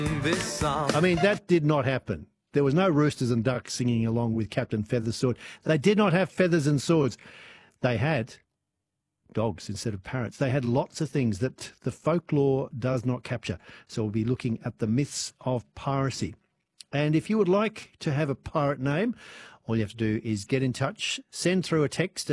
this song. I mean, that did not happen. There was no roosters and ducks singing along with Captain Feathersword. They did not have feathers and swords. They had dogs instead of parrots. They had lots of things that the folklore does not capture. So we'll be looking at the myths of piracy. And if you would like to have a pirate name, all you have to do is get in touch, send through a text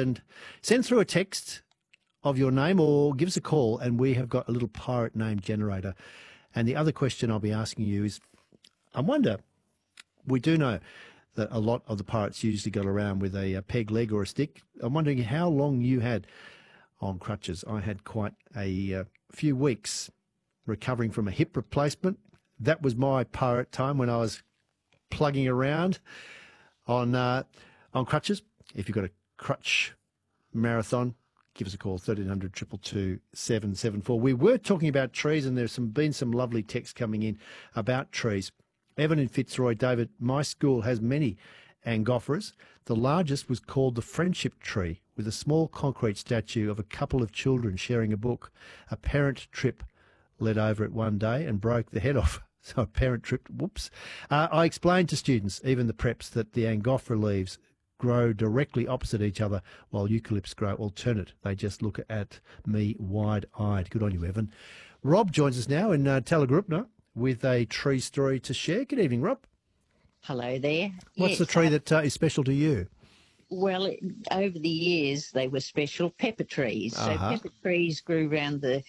of your name, or give us a call, and we have got a little pirate name generator. And the other question I'll be asking you is, I wonder, we do know that a lot of the pirates usually got around with a peg leg or a stick. I'm wondering how long you had on crutches. I had quite a few weeks recovering from a hip replacement. That was my pirate time when I was plugging around on crutches. If you've got a crutch marathon, give us a call, 1300 222 774. We were talking about trees, and there's been some lovely text coming in about trees. Evan in Fitzroy, David, my school has many angophoras. The largest was called the Friendship Tree, with a small concrete statue of a couple of children sharing a book. A parent trip led over it one day and broke the head off. So a parent tripped, whoops. I explained to students, even the preps, that the angophora leaves grow directly opposite each other while eucalypts grow alternate. They just look at me wide-eyed. Good on you, Evan. Rob joins us now in Talagrupna with a tree story to share. Good evening, Rob. Hello there. What's the tree that is special to you? Well, over the years, they were special pepper trees. So pepper trees grew around the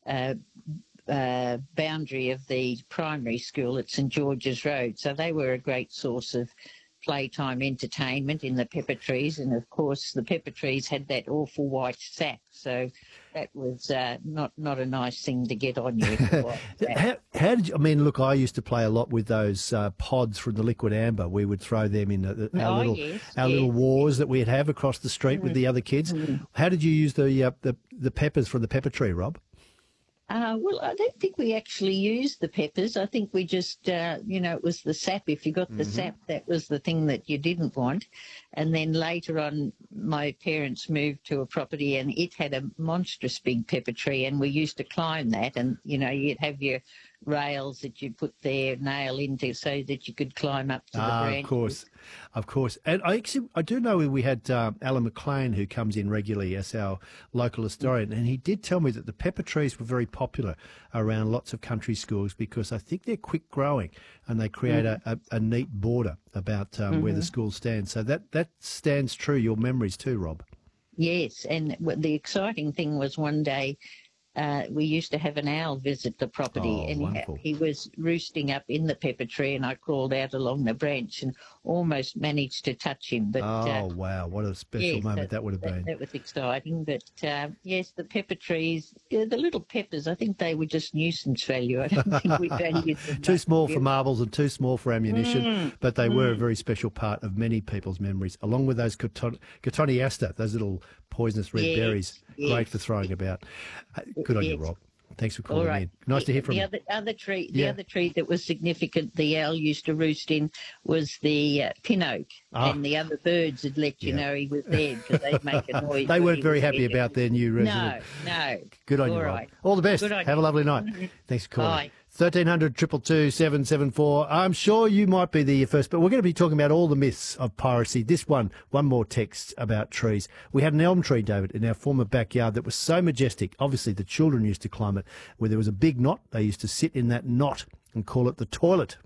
boundary of the primary school at St George's Road. So they were a great source of playtime entertainment in the pepper trees. And, of course, the pepper trees had that awful white sap. So that was not a nice thing to get on you. How did you, I mean, look, I used to play a lot with those pods from the liquid amber. We would throw them in our little wars that we'd have across the street with the other kids. How did you use the peppers from the pepper tree, Rob? Well, I don't think we actually used the peppers. I think we just, it was the sap. If you got the sap, that was the thing that you didn't want. And then later on, my parents moved to a property and it had a monstrous big pepper tree, and we used to climb that. And, you'd have your rails that you'd put their nail into so that you could climb up to the branches. Of course. And I do know we had Alan McLean, who comes in regularly as our local historian, and he did tell me that the pepper trees were very popular around lots of country schools because I think they're quick growing and they create a neat border about where the school stands. So that stands true, your memories too, Rob. Yes, and the exciting thing was one day we used to have an owl visit the property, and he was roosting up in the pepper tree, and I crawled out along the branch and almost managed to touch him. But wow, what a special moment that would have been. That was exciting. But yes, the pepper trees, the little peppers, I think they were just nuisance value. I don't think we valued them. Too small for marbles and too small for ammunition, but they were a very special part of many people's memories, along with those cotoneaster, those little poisonous red berries, great for throwing about. Good on you, Rob. Thanks for calling in. Nice to hear from you. The other tree that was significant, the owl used to roost in, was the pin oak, and the other birds had let you know he was there because they'd make a noise. They weren't very happy about their new resident. No. Good on you, Rob. All the best. Have a lovely night. Thanks for calling. Bye. 1300 222 774. I'm sure you might be the first, but we're going to be talking about all the myths of piracy. This one more text about trees. We had an elm tree, David, in our former backyard that was so majestic. Obviously, the children used to climb it. Where there was a big knot, they used to sit in that knot and call it the toilet.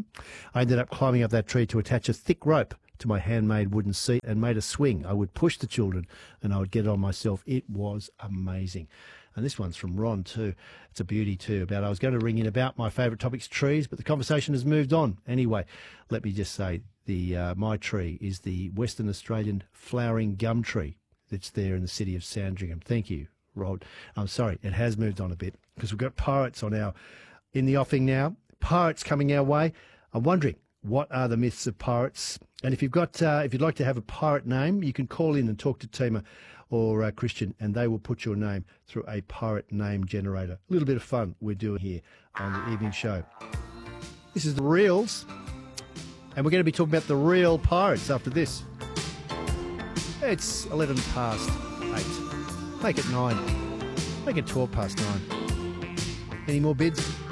I ended up climbing up that tree to attach a thick rope to my handmade wooden seat and made a swing. I would push the children and I would get it on myself. It was amazing. And this one's from Ron too. It's a beauty too. I was going to ring in about my favourite topics, trees, but the conversation has moved on. Anyway, let me just say my tree is the Western Australian flowering gum tree that's there in the city of Sandringham. Thank you, Rod. I'm sorry, it has moved on a bit because we've got pirates in the offing now. Pirates coming our way. I'm wondering, what are the myths of pirates? And if you'd like to have a pirate name, you can call in and talk to Tima or Christian, and they will put your name through a pirate name generator. A little bit of fun we're doing here on the evening show. This is The Reels, and we're going to be talking about the real pirates after this. It's 11 past 8. Make it 9. Make it 12 past 9. Any more bids?